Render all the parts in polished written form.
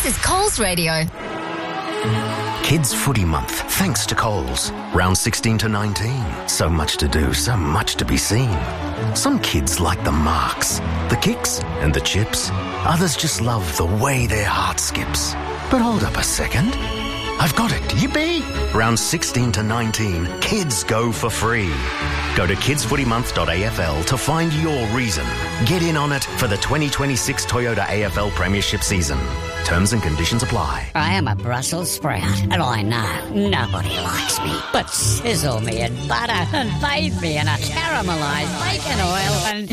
is Coles Radio. Kids Footy Month, thanks to Coles. Round 16 to 19. So much to do, so much to be seen. Some kids like the marks, the kicks and the chips. Others just love the way their heart skips. But hold up a second. I've got it. Yippee! Round 16 to 19, kids go for free. Go to kidsfootymonth.afl to find your reason. Get in on it for the 2026 Toyota AFL Premiership season. Terms and conditions apply. I am a Brussels sprout, and I know nobody likes me. But sizzle me in butter and bathe me in a caramelised bacon oil and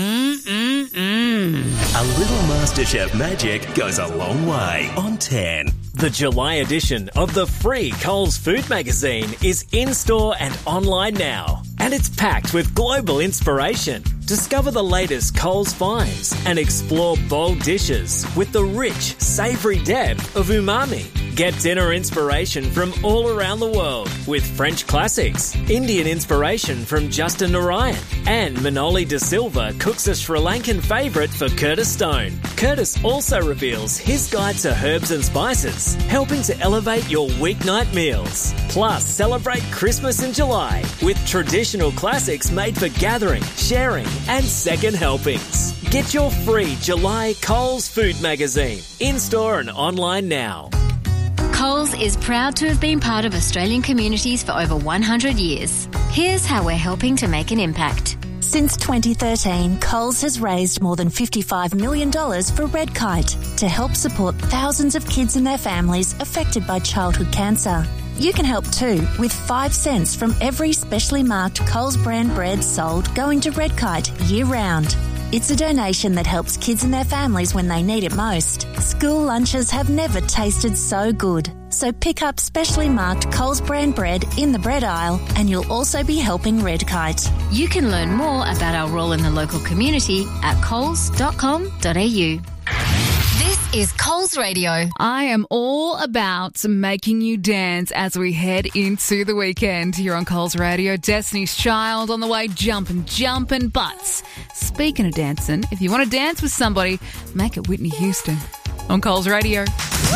A little MasterChef magic goes a long way on 10. The July edition of the free Coles Food Magazine is in-store and online now. And it's packed with global inspiration. Discover the latest Coles finds and explore bold dishes with the rich, savoury depth of umami. Get dinner inspiration from all around the world with French classics, Indian inspiration from Justin Narayan, and Manoli De Silva cooks a Sri Lankan favourite for Curtis Stone. Curtis also reveals his guide to herbs and spices, helping to elevate your weeknight meals. Plus, celebrate Christmas in July with traditional classics made for gathering, sharing, and second helpings. Get your free July Coles Food Magazine in-store and online now. Coles is proud to have been part of Australian communities for over 100 years. Here's how we're helping to make an impact. Since 2013, Coles has raised more than $55 million for Red Kite to help support thousands of kids and their families affected by childhood cancer. You can help too, with 5 cents from every specially marked Coles brand bread sold going to Red Kite year-round. It's a donation that helps kids and their families when they need it most. School lunches have never tasted so good. So pick up specially marked Coles brand bread in the bread aisle and you'll also be helping Red Kite. You can learn more about our role in the local community at coles.com.au. This is Coles Radio. I am all about making you dance as we head into the weekend here on Coles Radio. Destiny's Child on the way, jumping. But speaking of dancing, if you want to dance with somebody, make it Whitney Houston on Coles Radio.